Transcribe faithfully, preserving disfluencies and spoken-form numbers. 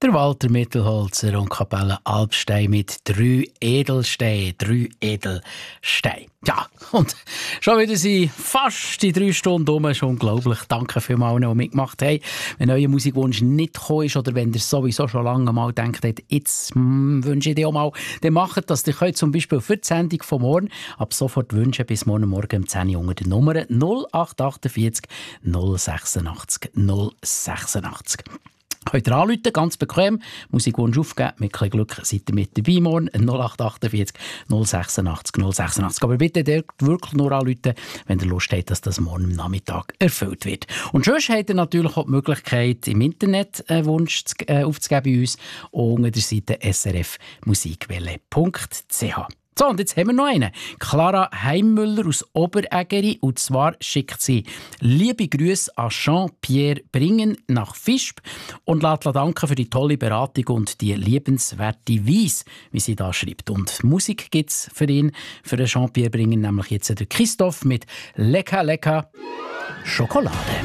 Der Walter Mittelholzer und Kapelle Alpstein mit drei Edelsteinen. Drei Edelsteine. Ja, und schon wieder sind fast die drei Stunden um. Das ist unglaublich. Danke vielmals, die mitgemacht haben. Wenn euer Musikwunsch nicht gekommen ist oder wenn ihr sowieso schon lange mal gedacht habt, jetzt hm, wünsche ich dir auch mal, dann macht das. Ihr könnt zum Beispiel für die Sendung von morgen ab sofort wünschen bis morgen Morgen um zehn Uhr unter der Nummer null acht achtundvierzig null sechsundachtzig null sechsundachtzig. Könnt ihr anrufen, ganz bequem, Musikwunsch aufgeben, mit ein bisschen Glück seid ihr mit dabei morgen, null acht achtundvierzig null sechsundachtzig null sechsundachtzig. Aber bitte dort wirklich nur anrufen, wenn ihr Lust habt, dass das morgen am Nachmittag erfüllt wird. Und sonst habt ihr natürlich auch die Möglichkeit, im Internet einen Wunsch zu, äh, aufzugeben bei uns, unter der Seite s r f musikwelle punkt c h. So, und jetzt haben wir noch einen. Clara Heimmüller aus Oberägeri. Und zwar schickt sie liebe Grüße an Jean-Pierre Bringen nach Visp und lässt danken für die tolle Beratung und die liebenswerte Weise, wie sie da schreibt. Und Musik gibt es für ihn, für den Jean-Pierre Bringen, nämlich jetzt der Christoph mit Lecker, lecker Schokolade.